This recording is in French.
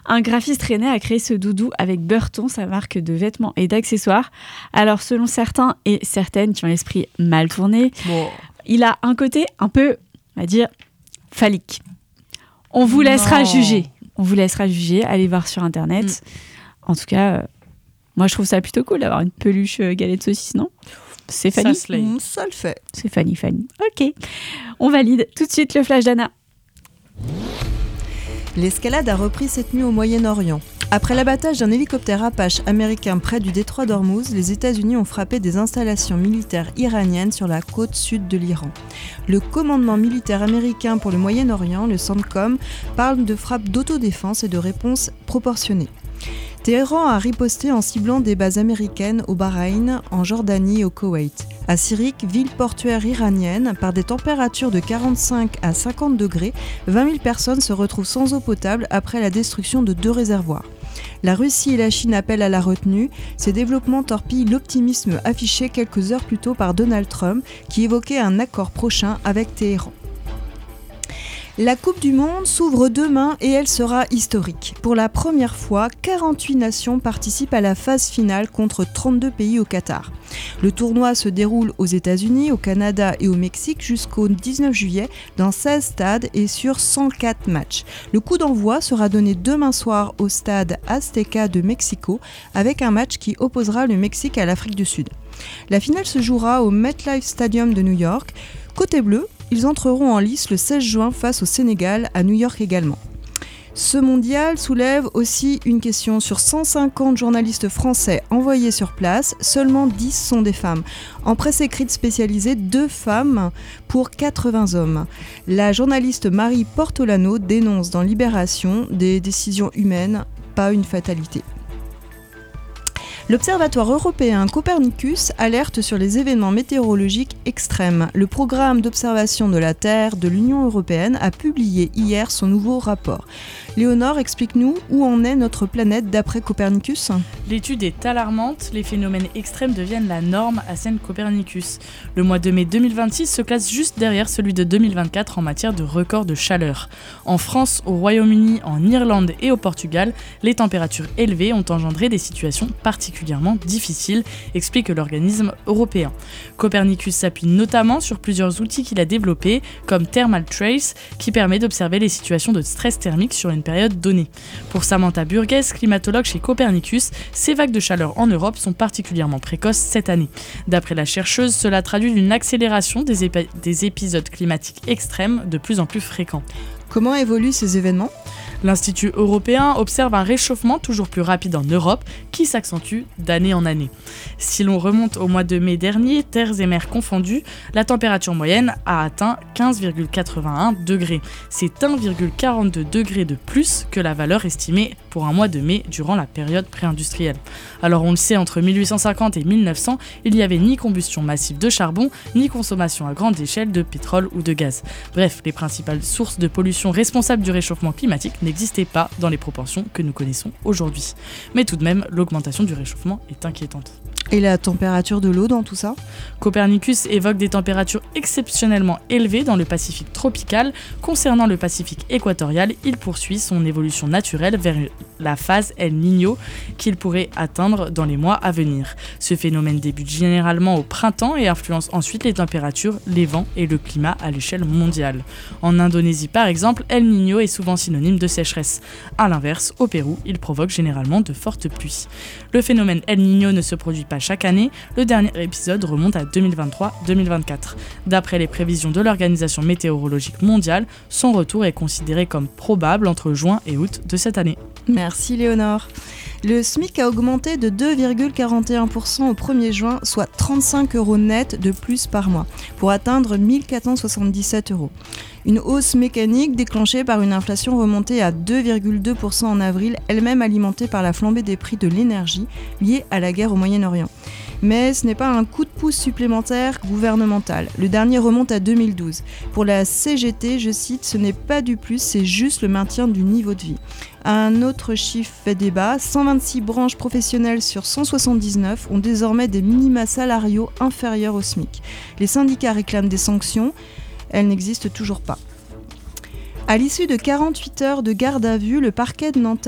Un graphiste rennais a créé ce doudou avec Burton, sa marque de vêtements et d'accessoires. Alors, selon certains et certaines qui ont l'esprit mal tourné, il a un côté un peu, on va dire, phallique. On vous laissera juger. On vous laissera juger. Allez voir sur Internet. En tout cas, moi, je trouve ça plutôt cool d'avoir une peluche galette saucisse, non ? C'est Fanny. Ça le fait. C'est Fanny. Ok. On valide tout de suite le flash d'Anna. L'escalade a repris cette nuit au Moyen-Orient. Après l'abattage d'un hélicoptère Apache américain près du détroit d'Ormuz, les États-Unis ont frappé des installations militaires iraniennes sur la côte sud de l'Iran. Le commandement militaire américain pour le Moyen-Orient, le CENTCOM, parle de frappes d'autodéfense et de réponses proportionnées. Téhéran a riposté en ciblant des bases américaines au Bahreïn, en Jordanie et au Koweït. À Sirik, ville portuaire iranienne, par des températures de 45 à 50 degrés, 20 000 personnes se retrouvent sans eau potable après la destruction de 2 réservoirs. La Russie et la Chine appellent à la retenue. Ces développements torpillent l'optimisme affiché quelques heures plus tôt par Donald Trump, qui évoquait un accord prochain avec Téhéran. La Coupe du Monde s'ouvre demain et elle sera historique. Pour la première fois, 48 nations participent à la phase finale contre 32 pays au Qatar. Le tournoi se déroule aux États-Unis, au Canada et au Mexique jusqu'au 19 juillet dans 16 stades et sur 104 matchs. Le coup d'envoi sera donné demain soir au stade Azteca de Mexico avec un match qui opposera le Mexique à l'Afrique du Sud. La finale se jouera au MetLife Stadium de New York. Côté bleu, ils entreront en lice le 16 juin face au Sénégal, à New York également. Ce mondial soulève aussi une question. Sur 150 journalistes français envoyés sur place, seulement 10 sont des femmes. En presse écrite spécialisée, 2 femmes pour 80 hommes. La journaliste Marie Portolano dénonce dans Libération des décisions humaines, pas une fatalité. L'Observatoire européen Copernicus alerte sur les événements météorologiques extrêmes. Le programme d'observation de la Terre de l'Union européenne a publié hier son nouveau rapport. Léonore, explique-nous où en est notre planète d'après Copernicus. L'étude est alarmante, les phénomènes extrêmes deviennent la norme à scène Copernicus. Le mois de mai 2026 se classe juste derrière celui de 2024 en matière de record de chaleur. En France, au Royaume-Uni, en Irlande et au Portugal, les températures élevées ont engendré des situations particulièrement difficiles, explique l'organisme européen. Copernicus s'appuie notamment sur plusieurs outils qu'il a développés, comme Thermal Trace, qui permet d'observer les situations de stress thermique sur une période donnée. Pour Samantha Burgess, climatologue chez Copernicus, ces vagues de chaleur en Europe sont particulièrement précoces cette année. D'après la chercheuse, cela traduit une accélération des épisodes climatiques extrêmes de plus en plus fréquents. Comment évoluent ces événements ? L'Institut européen observe un réchauffement toujours plus rapide en Europe qui s'accentue d'année en année. Si l'on remonte au mois de mai dernier, terres et mers confondues, la température moyenne a atteint 15,81 degrés. C'est 1,42 degrés de plus que la valeur estimée pour un mois de mai durant la période pré-industrielle. Alors on le sait, entre 1850 et 1900, il n'y avait ni combustion massive de charbon, ni consommation à grande échelle de pétrole ou de gaz. Bref, les principales sources de pollution responsables du réchauffement climatique n'existaient pas dans les proportions que nous connaissons aujourd'hui. Mais tout de même, l'augmentation du réchauffement est inquiétante. Et la température de l'eau dans tout ça ? Copernicus évoque des températures exceptionnellement élevées dans le Pacifique tropical. Concernant le Pacifique équatorial, il poursuit son évolution naturelle vers la phase El Niño qu'il pourrait atteindre dans les mois à venir. Ce phénomène débute généralement au printemps et influence ensuite les températures, les vents et le climat à l'échelle mondiale. En Indonésie par exemple, El Niño est souvent synonyme de sécheresse. A l'inverse, au Pérou, il provoque généralement de fortes pluies. Le phénomène El Niño ne se produit pas chaque année, le dernier épisode remonte à 2023-2024. D'après les prévisions de l'Organisation météorologique mondiale, son retour est considéré comme probable entre juin et août de cette année. Merci Léonore. Le SMIC a augmenté de 2,41% au 1er juin, soit 35 € net de plus par mois, pour atteindre 1 477 €. Une hausse mécanique déclenchée par une inflation remontée à 2,2% en avril, elle-même alimentée par la flambée des prix de l'énergie liée à la guerre au Moyen-Orient. Mais ce n'est pas un coup de pouce supplémentaire gouvernemental. Le dernier remonte à 2012. Pour la CGT, je cite, « Ce n'est pas du plus, c'est juste le maintien du niveau de vie ». Un autre chiffre fait débat, 126 branches professionnelles sur 179 ont désormais des minima salariaux inférieurs au SMIC. Les syndicats réclament des sanctions, elles n'existent toujours pas. À l'issue de 48 heures de garde à vue, le parquet de Nanterre